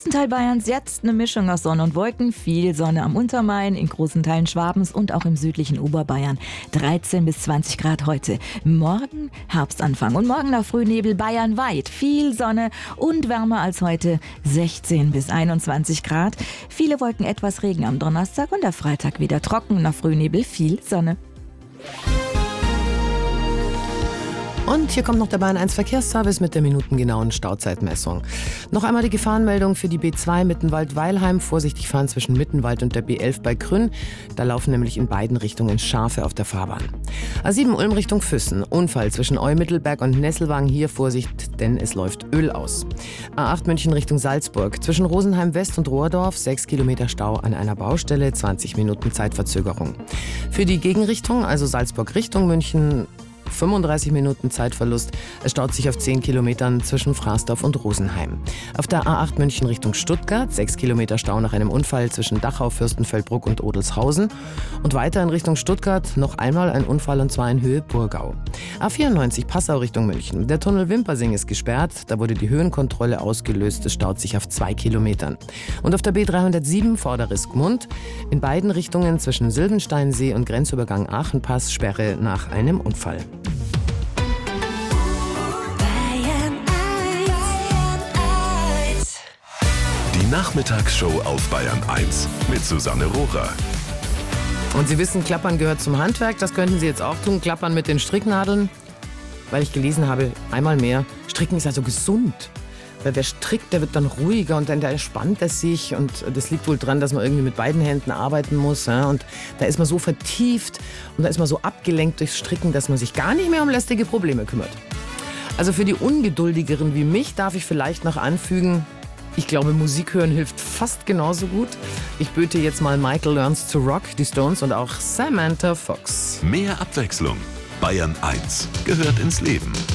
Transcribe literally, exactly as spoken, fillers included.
Teil Bayerns jetzt eine Mischung aus Sonne und Wolken, viel Sonne am Untermain, in großen Teilen Schwabens und auch im südlichen Oberbayern. dreizehn bis zwanzig Grad heute. Morgen Herbstanfang und morgen nach Frühnebel bayernweit. Viel Sonne und wärmer als heute, sechzehn bis einundzwanzig Grad. Viele Wolken, etwas Regen am Donnerstag und der Freitag wieder trocken, nach Frühnebel viel Sonne. Und hier kommt noch der Bayern eins Verkehrsservice mit der minutengenauen Stauzeitmessung. Noch einmal die Gefahrenmeldung für die B zwei Mittenwald-Weilheim. Vorsichtig fahren zwischen Mittenwald und der B elf bei Grün. Da laufen nämlich in beiden Richtungen Schafe auf der Fahrbahn. A sieben Ulm Richtung Füssen. Unfall zwischen Eu-Mittelberg und Nesselwang. Hier Vorsicht, denn es läuft Öl aus. A acht München Richtung Salzburg. Zwischen Rosenheim West und Rohrdorf. sechs Kilometer Stau an einer Baustelle. zwanzig Minuten Zeitverzögerung. Für die Gegenrichtung, also Salzburg Richtung München, fünfunddreißig Minuten Zeitverlust. Es staut sich auf zehn Kilometern zwischen Fraßdorf und Rosenheim. Auf der A acht München Richtung Stuttgart, sechs Kilometer Stau nach einem Unfall zwischen Dachau, Fürstenfeldbruck und Odelshausen. Und weiter in Richtung Stuttgart noch einmal ein Unfall, und zwar in Höhe Burgau. A vierundneunzig Passau Richtung München. Der Tunnel Wimpersing ist gesperrt. Da wurde die Höhenkontrolle ausgelöst. Es staut sich auf zwei Kilometern. Und auf der B dreihundertsieben Vorderes Gmund in beiden Richtungen zwischen Silbensteinsee und Grenzübergang Aachenpass Sperre nach einem Unfall. Die Nachmittagsshow auf Bayern eins mit Susanne Rohrer. Und Sie wissen, Klappern gehört zum Handwerk. Das könnten Sie jetzt auch tun. Klappern mit den Stricknadeln. Weil ich gelesen habe, einmal mehr, Stricken ist also gesund. Weil wer strickt, der wird dann ruhiger und dann der entspannt er sich. Und das liegt wohl dran, dass man irgendwie mit beiden Händen arbeiten muss. Ja? Und da ist man so vertieft und da ist man so abgelenkt durchs Stricken, dass man sich gar nicht mehr um lästige Probleme kümmert. Also für die Ungeduldigeren wie mich darf ich vielleicht noch anfügen, ich glaube, Musik hören hilft fast genauso gut. Ich böte jetzt mal Michael Learns to Rock, die Stones und auch Samantha Fox. Mehr Abwechslung. Bayern eins gehört ins Leben.